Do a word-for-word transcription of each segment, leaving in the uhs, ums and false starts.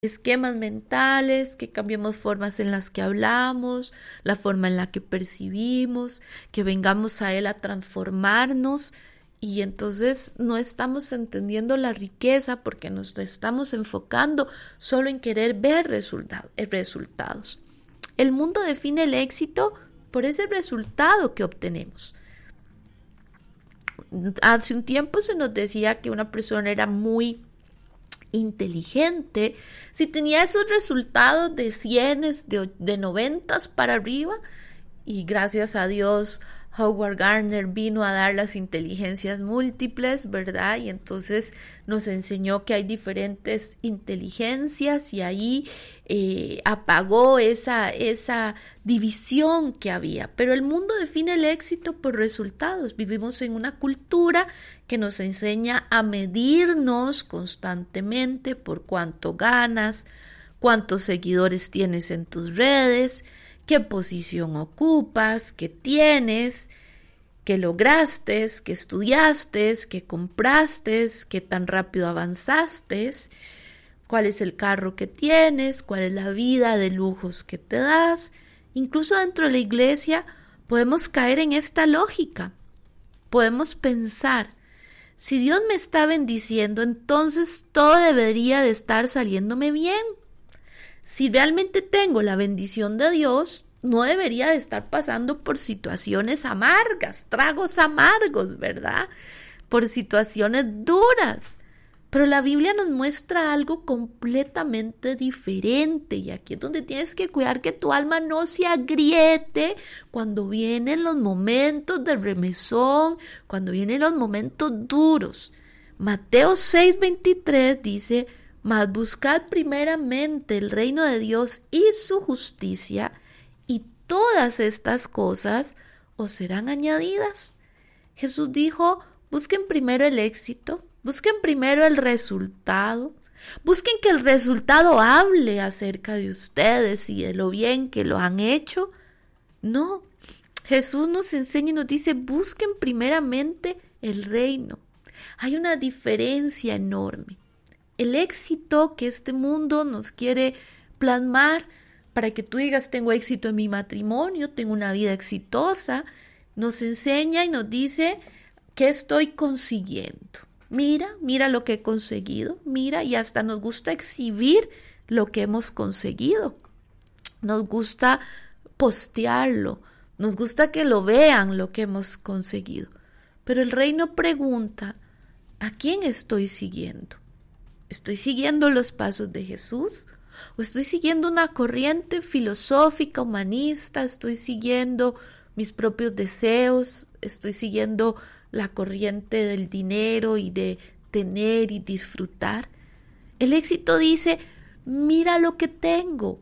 esquemas mentales, que cambiemos formas en las que hablamos, la forma en la que percibimos, que vengamos a Él a transformarnos. Y entonces no estamos entendiendo la riqueza porque nos estamos enfocando solo en querer ver resultado, resultados. El mundo define el éxito por ese resultado que obtenemos. Hace un tiempo se nos decía que una persona era muy inteligente si tenía esos resultados de cienes, de, de noventas para arriba, y gracias a Dios Howard Gardner vino a dar las inteligencias múltiples, ¿verdad? Y entonces nos enseñó que hay diferentes inteligencias y ahí eh, apagó esa, esa división que había. Pero el mundo define el éxito por resultados. Vivimos en una cultura que nos enseña a medirnos constantemente por cuánto ganas, cuántos seguidores tienes en tus redes, qué posición ocupas, qué tienes, qué lograste, qué estudiaste, qué compraste, qué tan rápido avanzaste, cuál es el carro que tienes, cuál es la vida de lujos que te das. Incluso dentro de la iglesia podemos caer en esta lógica. Podemos pensar, si Dios me está bendiciendo, entonces todo debería de estar saliéndome bien. Si realmente tengo la bendición de Dios, no debería de estar pasando por situaciones amargas, tragos amargos, ¿verdad? Por situaciones duras. Pero la Biblia nos muestra algo completamente diferente, y aquí es donde tienes que cuidar que tu alma no se agriete cuando vienen los momentos de remesón, cuando vienen los momentos duros. Mateo seis veintitrés dice: mas buscad primeramente el reino de Dios y su justicia, y todas estas cosas os serán añadidas. Jesús dijo, busquen primero el éxito, busquen primero el resultado, busquen que el resultado hable acerca de ustedes y de lo bien que lo han hecho. No, Jesús nos enseña y nos dice, busquen primeramente el reino. Hay una diferencia enorme. El éxito que este mundo nos quiere plasmar para que tú digas, tengo éxito en mi matrimonio, tengo una vida exitosa, nos enseña y nos dice, ¿qué estoy consiguiendo? Mira, mira lo que he conseguido, mira, y hasta nos gusta exhibir lo que hemos conseguido. Nos gusta postearlo, nos gusta que lo vean lo que hemos conseguido. Pero el reino pregunta, ¿a quién estoy siguiendo? ¿Estoy siguiendo los pasos de Jesús? ¿O estoy siguiendo una corriente filosófica, humanista? ¿Estoy siguiendo mis propios deseos? ¿Estoy siguiendo la corriente del dinero y de tener y disfrutar? El éxito dice, mira lo que tengo.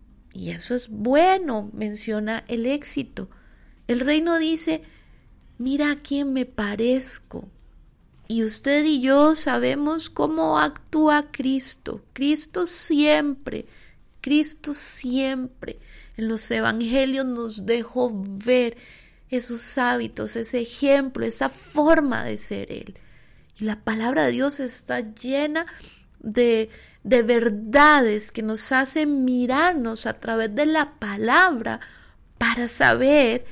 Y eso es bueno, menciona el éxito. El reino dice, mira a quién me parezco. Y usted y yo sabemos cómo actúa Cristo. Cristo siempre, Cristo siempre. En los evangelios nos dejó ver esos hábitos, ese ejemplo, esa forma de ser Él. Y la palabra de Dios está llena de, de verdades que nos hacen mirarnos a través de la palabra para saber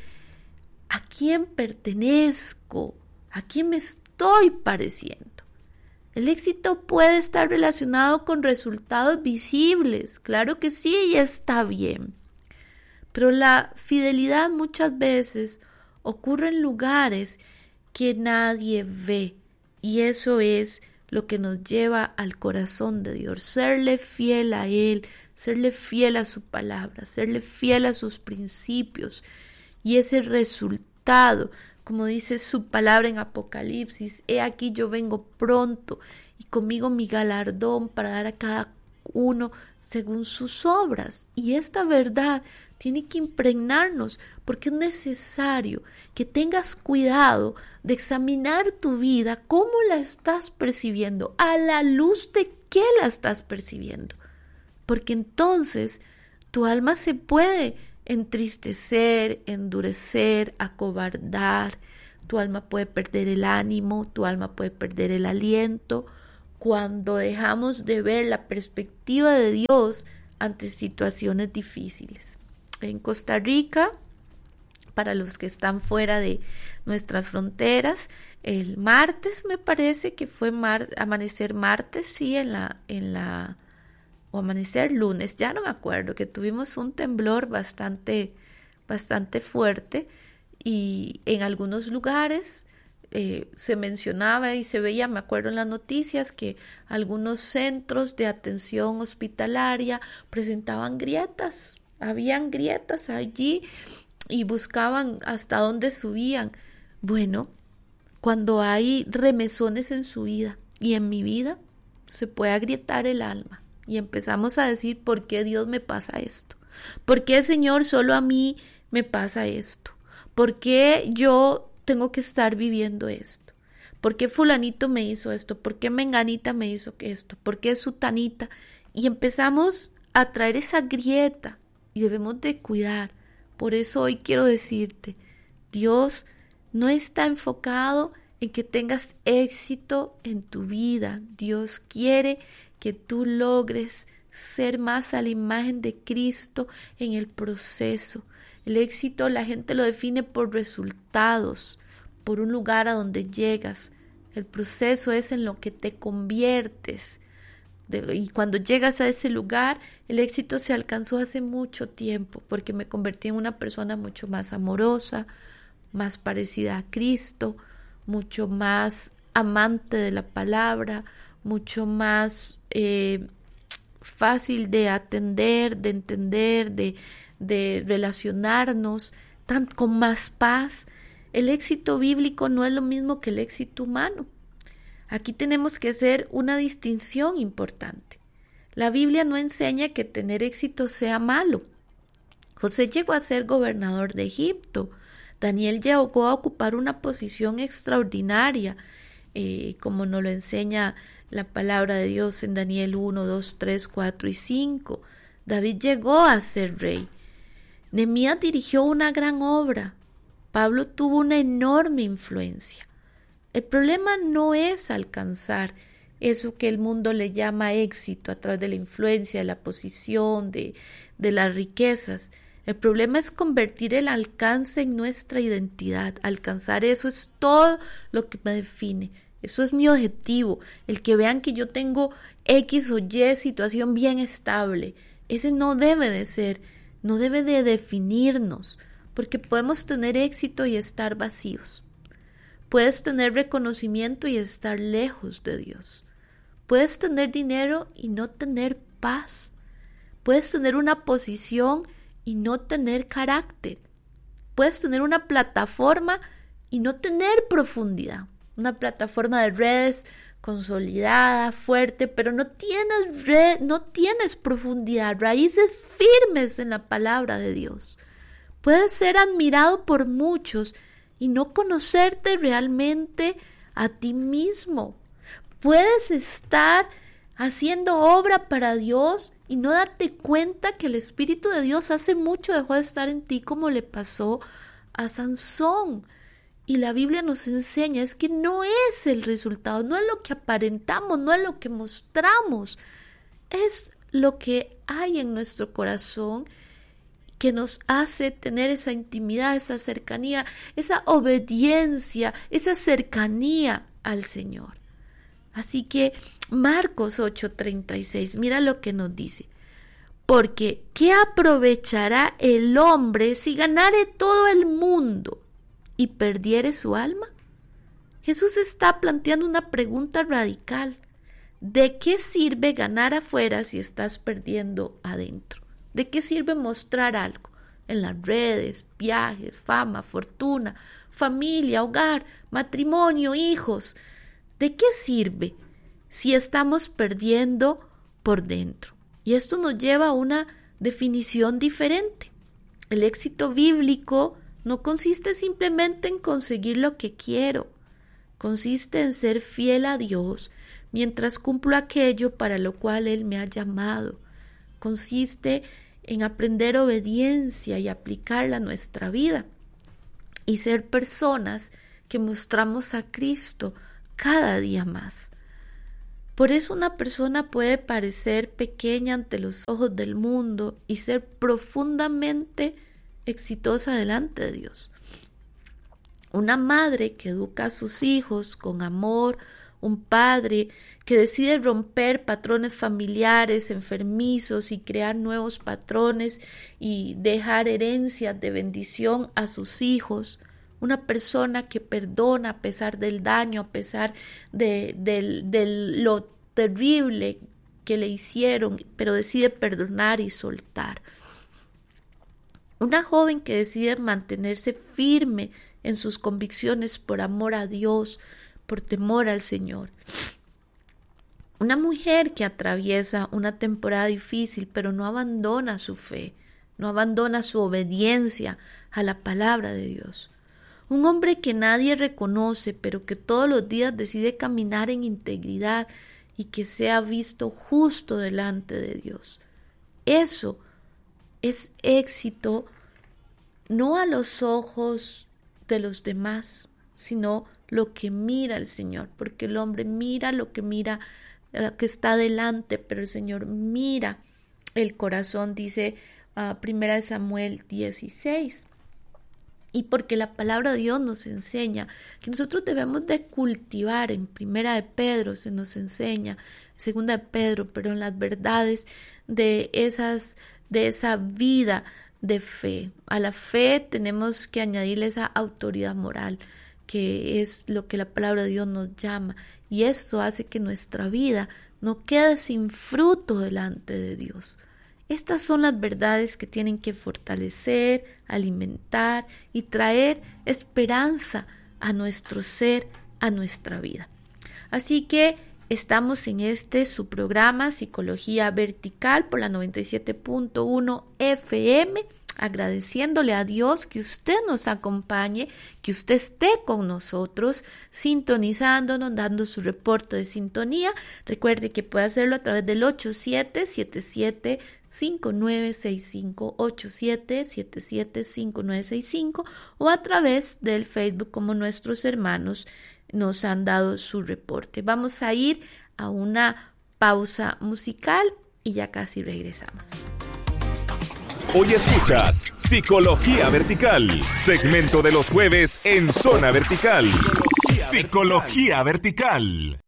a quién pertenezco, a quién me estoy estoy pareciendo. El éxito puede estar relacionado con resultados visibles, claro que sí, y está bien. Pero la fidelidad muchas veces ocurre en lugares que nadie ve, y eso es lo que nos lleva al corazón de Dios, serle fiel a Él, serle fiel a su palabra, serle fiel a sus principios, y ese resultado, como dice su palabra en Apocalipsis, he aquí yo vengo pronto y conmigo mi galardón para dar a cada uno según sus obras. Y esta verdad tiene que impregnarnos porque es necesario que tengas cuidado de examinar tu vida, cómo la estás percibiendo, a la luz de qué la estás percibiendo. Porque entonces tu alma se puede entristecer, endurecer, acobardar, tu alma puede perder el ánimo, tu alma puede perder el aliento, cuando dejamos de ver la perspectiva de Dios ante situaciones difíciles. En Costa Rica, para los que están fuera de nuestras fronteras, el martes me parece que fue mar, amanecer martes, sí, en la, en la, o amanecer lunes, ya no me acuerdo, que tuvimos un temblor bastante, bastante fuerte y en algunos lugares eh, se mencionaba y se veía, me acuerdo en las noticias, que algunos centros de atención hospitalaria presentaban grietas, habían grietas allí y buscaban hasta dónde subían. Bueno, cuando hay remesones en su vida y en mi vida, se puede agrietar el alma y empezamos a decir, ¿por qué Dios me pasa esto? ¿Por qué, Señor, solo a mí me pasa esto? ¿Por qué yo tengo que estar viviendo esto? ¿Por qué fulanito me hizo esto? ¿Por qué menganita me hizo esto? ¿Por qué sutanita? Y empezamos a traer esa grieta y debemos de cuidar. Por eso hoy quiero decirte, Dios no está enfocado en que tengas éxito en tu vida. Dios quiere que tú logres ser más a la imagen de Cristo en el proceso. El éxito la gente lo define por resultados, por un lugar a donde llegas. El proceso es en lo que te conviertes. De, y cuando llegas a ese lugar, el éxito se alcanzó hace mucho tiempo, porque me convertí en una persona mucho más amorosa, más parecida a Cristo, mucho más amante de la palabra, mucho más eh, fácil de atender, de entender, de, de relacionarnos, tan, con más paz. El éxito bíblico no es lo mismo que el éxito humano. Aquí tenemos que hacer una distinción importante. La Biblia no enseña que tener éxito sea malo. José llegó a ser gobernador de Egipto. Daniel llegó a ocupar una posición extraordinaria, eh, como nos lo enseña la palabra de Dios en Daniel uno, dos, tres, cuatro y cinco. David llegó a ser rey. Nehemías dirigió una gran obra. Pablo tuvo una enorme influencia. El problema no es alcanzar eso que el mundo le llama éxito a través de la influencia, de la posición, de, de las riquezas. El problema es convertir el alcance en nuestra identidad. Alcanzar eso es todo lo que me define. Eso es mi objetivo. El que vean que yo tengo X o Y situación bien estable. Ese no debe de ser, no debe de definirnos, porque podemos tener éxito y estar vacíos. Puedes tener reconocimiento y estar lejos de Dios. Puedes tener dinero y no tener paz. Puedes tener una posición y no tener carácter. Puedes tener una plataforma y no tener profundidad. Una plataforma de redes consolidada, fuerte, pero no tienes red, no tienes profundidad, raíces firmes en la palabra de Dios. Puedes ser admirado por muchos y no conocerte realmente a ti mismo. Puedes estar haciendo obra para Dios y no darte cuenta que el Espíritu de Dios hace mucho dejó de estar en ti, como le pasó a Sansón. Y la Biblia nos enseña es que no es el resultado, no es lo que aparentamos, no es lo que mostramos, es lo que hay en nuestro corazón que nos hace tener esa intimidad, esa cercanía, esa obediencia, esa cercanía al Señor. Así que Marcos ocho treinta y seis, mira lo que nos dice. Porque ¿qué aprovechará el hombre si ganare todo el mundo y perdiere su alma? Jesús está planteando una pregunta radical. ¿De qué sirve ganar afuera si estás perdiendo adentro? ¿De qué sirve mostrar algo? En las redes, viajes, fama, fortuna, familia, hogar, matrimonio, hijos. ¿De qué sirve si estamos perdiendo por dentro? Y esto nos lleva a una definición diferente. El éxito bíblico no consiste simplemente en conseguir lo que quiero. Consiste en ser fiel a Dios mientras cumplo aquello para lo cual Él me ha llamado. Consiste en aprender obediencia y aplicarla a nuestra vida y ser personas que mostramos a Cristo cada día más. Por eso una persona puede parecer pequeña ante los ojos del mundo y ser profundamente exitosa delante de Dios. Una madre que educa a sus hijos con amor, un padre que decide romper patrones familiares enfermizos y crear nuevos patrones y dejar herencias de bendición a sus hijos. Una persona que perdona a pesar del daño, a pesar de, de, de lo terrible que le hicieron, pero decide perdonar y soltar. Una joven que decide mantenerse firme en sus convicciones por amor a Dios, por temor al Señor. Una mujer que atraviesa una temporada difícil, pero no abandona su fe, no abandona su obediencia a la palabra de Dios. Un hombre que nadie reconoce, pero que todos los días decide caminar en integridad y que sea visto justo delante de Dios. Eso es éxito no a los ojos de los demás, sino lo que mira el Señor, porque el hombre mira lo que mira, lo que está delante, pero el Señor mira el corazón, dice uh, Primera de Samuel dieciséis. Y porque la palabra de Dios nos enseña que nosotros debemos de cultivar, en Primera de Pedro se nos enseña, Segunda de Pedro, pero en las verdades de esas, de esa vida de fe. A la fe tenemos que añadirle esa autoridad moral, que es lo que la palabra de Dios nos llama. Y esto hace que nuestra vida no quede sin fruto delante de Dios. Estas son las verdades que tienen que fortalecer, alimentar y traer esperanza a nuestro ser, a nuestra vida. Así que estamos en este su programa Psicología Vertical por la noventa y siete punto uno F M, agradeciéndole a Dios que usted nos acompañe, que usted esté con nosotros, sintonizándonos, dando su reporte de sintonía. Recuerde que puede hacerlo a través del ocho siete siete siete cinco nueve seis cinco, ocho siete siete siete cinco nueve seis cinco, o a través del Facebook, como nuestros hermanos nos han dado su reporte. Vamos a ir a una pausa musical y ya casi regresamos. Hoy escuchas Psicología Vertical, segmento de los jueves en Zona Vertical. Psicología Vertical.